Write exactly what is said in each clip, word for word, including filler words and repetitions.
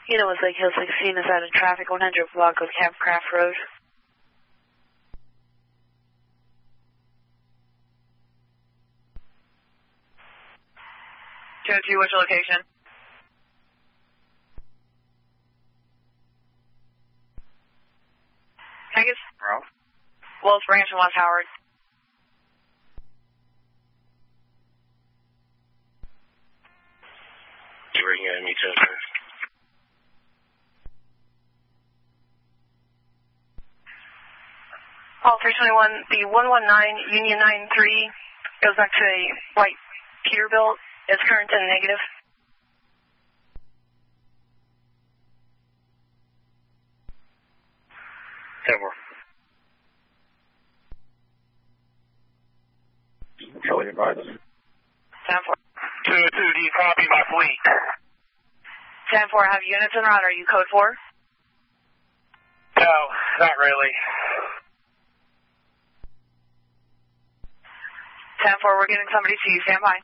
You know, it's like Hill sixteen is out of traffic, one hundred block of Campcraft Road. two oh two, what's your location? Can I get Ralph? Wells Branch and West Howard. Where you gonna meet us? All three twenty-one, the one one nine Union nine three goes back to a white Peterbilt. It's current and negative. ten four. Showing advice. ten four. two oh two, do you copy my fleet? ten four, have units en route. Are you code four? No, not really. ten four, we're getting somebody to you. Stand by.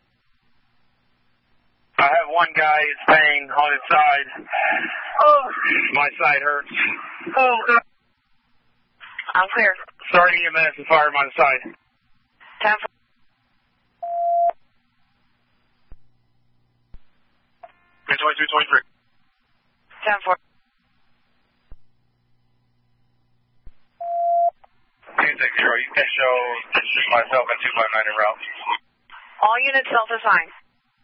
I have one guy who's paying on his side. Oh, my side hurts. Oh, God. I'm clear. Starting E M S and fire him on the side. ten four. three twenty-two twenty-three. ten four. two six zero, you can show myself and two five nine en route. All units self-assigned.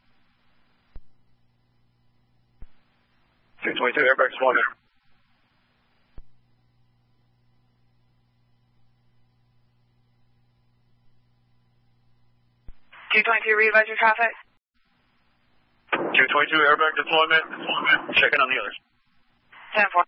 two twenty-two, airbag squadron. two twenty-two, re-advise your traffic. two twenty-two, airbag deployment. Checking on the others. ten four.